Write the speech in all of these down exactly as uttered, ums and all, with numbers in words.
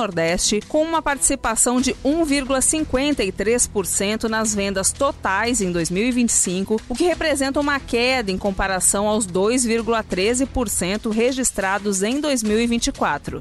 Nordeste, com uma participação de um vírgula cinquenta e três por cento nas vendas totais em dois mil e vinte e cinco, o que representa uma queda em comparação aos dois vírgula treze por cento registrados em dois mil e vinte e quatro.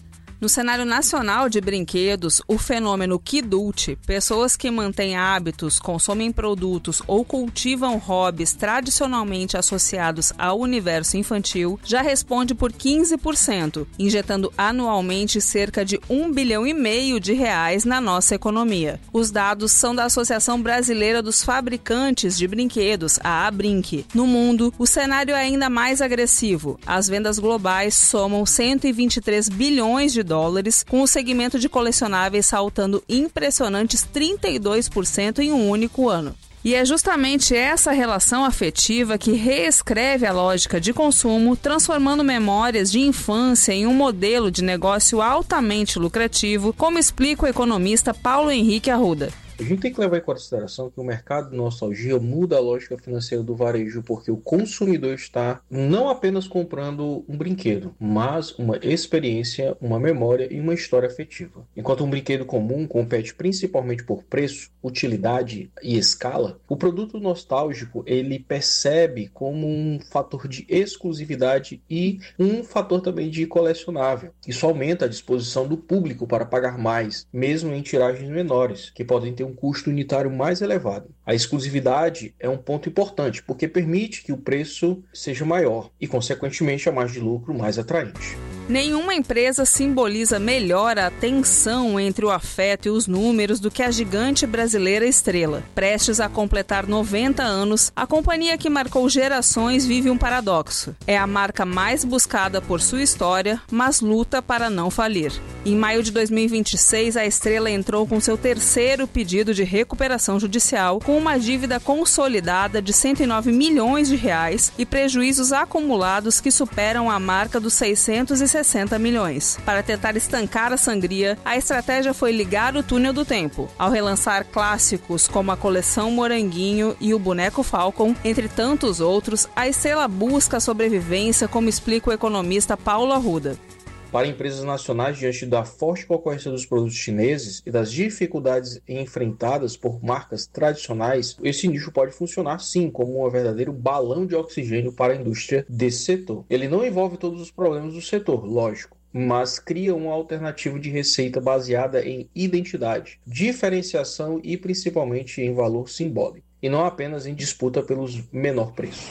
No cenário nacional de brinquedos, o fenômeno Kidult, pessoas que mantêm hábitos, consomem produtos ou cultivam hobbies tradicionalmente associados ao universo infantil, já responde por quinze por cento, injetando anualmente cerca de um bilhão e meio de reais na nossa economia. Os dados são da Associação Brasileira dos Fabricantes de Brinquedos, a ABRINC. No mundo, o cenário é ainda mais agressivo. As vendas globais somam cento e vinte e três bilhões de dólares, com o segmento de colecionáveis saltando impressionantes trinta e dois por cento em um único ano. E é justamente essa relação afetiva que reescreve a lógica de consumo, transformando memórias de infância em um modelo de negócio altamente lucrativo, como explica o economista Paulo Henrique Arruda. A gente tem que levar em consideração que o mercado de nostalgia muda a lógica financeira do varejo, porque o consumidor está não apenas comprando um brinquedo, mas uma experiência, uma memória e uma história afetiva. Enquanto um brinquedo comum compete principalmente por preço, utilidade e escala, o produto nostálgico ele percebe como um fator de exclusividade e um fator também de colecionável. Isso aumenta a disposição do público para pagar mais, mesmo em tiragens menores, que podem ter um custo unitário mais elevado. A exclusividade é um ponto importante, porque permite que o preço seja maior e, consequentemente, a margem de lucro mais atraente. Nenhuma empresa simboliza melhor a tensão entre o afeto e os números do que a gigante brasileira Estrela. Prestes a completar noventa anos, a companhia que marcou gerações vive um paradoxo. É a marca mais buscada por sua história, mas luta para não falir. Em maio de dois mil e vinte e seis, a Estrela entrou com seu terceiro pedido de recuperação judicial, com uma dívida consolidada de cento e nove milhões de reais e prejuízos acumulados que superam a marca dos seiscentos e sessenta milhões. Para tentar estancar a sangria, a estratégia foi ligar o túnel do tempo, ao relançar clássicos como a coleção Moranguinho e o boneco Falcon, entre tantos outros. A Estrela busca a sobrevivência, como explica o economista Paulo Arruda. Para empresas nacionais, diante da forte concorrência dos produtos chineses e das dificuldades enfrentadas por marcas tradicionais, esse nicho pode funcionar sim como um verdadeiro balão de oxigênio para a indústria desse setor. Ele não envolve todos os problemas do setor, lógico, mas cria uma alternativa de receita baseada em identidade, diferenciação e principalmente em valor simbólico, e não apenas em disputa pelos menor preço.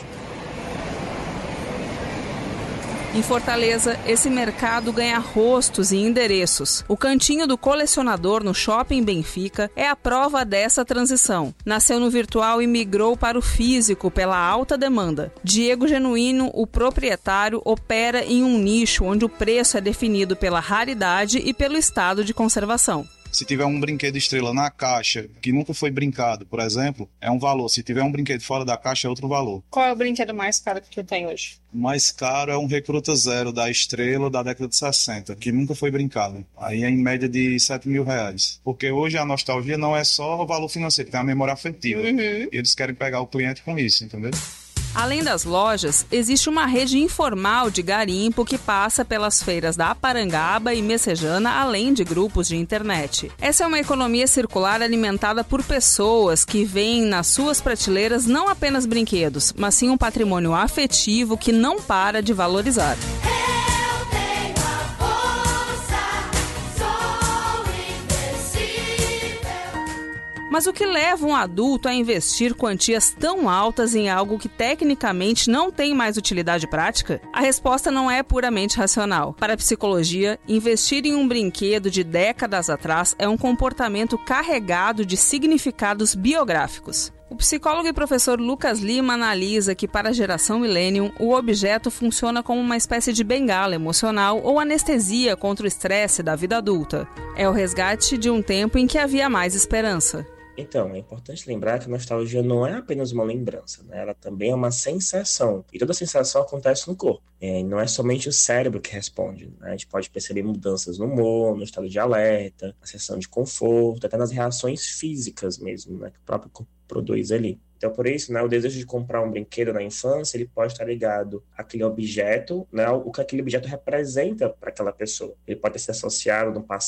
Em Fortaleza, esse mercado ganha rostos e endereços. O Cantinho do Colecionador no Shopping Benfica é a prova dessa transição. Nasceu no virtual e migrou para o físico pela alta demanda. Diego Genuíno, o proprietário, opera em um nicho onde o preço é definido pela raridade e pelo estado de conservação. Se tiver um brinquedo Estrela na caixa, que nunca foi brincado, por exemplo, é um valor. Se tiver um brinquedo fora da caixa, é outro valor. Qual é o brinquedo mais caro que tu tem hoje? O mais caro é um Recruta Zero da Estrela da década de sessenta, que nunca foi brincado. Aí é em média de sete mil reais. Porque hoje a nostalgia não é só o valor financeiro, tem a memória afetiva. Uhum. E eles querem pegar o cliente com isso, entendeu? Além das lojas, existe uma rede informal de garimpo que passa pelas feiras da Aparangaba e Messejana, além de grupos de internet. Essa é uma economia circular alimentada por pessoas que veem nas suas prateleiras não apenas brinquedos, mas sim um patrimônio afetivo que não para de valorizar. Mas o que leva um adulto a investir quantias tão altas em algo que tecnicamente não tem mais utilidade prática? A resposta não é puramente racional. Para a psicologia, investir em um brinquedo de décadas atrás é um comportamento carregado de significados biográficos. O psicólogo e professor Lucas Lima analisa que, para a geração Millennium, o objeto funciona como uma espécie de bengala emocional ou anestesia contra o estresse da vida adulta. É o resgate de um tempo em que havia mais esperança. Então, é importante lembrar que a nostalgia não é apenas uma lembrança, né? Ela também é uma sensação. E toda sensação acontece no corpo. É, não é somente o cérebro que responde, né? A gente pode perceber mudanças no humor, no estado de alerta, na sensação de conforto, até nas reações físicas mesmo, né? Que o próprio corpo produz ali. Então, por isso, né, o desejo de comprar um brinquedo na infância, ele pode estar ligado àquele objeto, né, o que aquele objeto representa para aquela pessoa. Ele pode ser associado no passado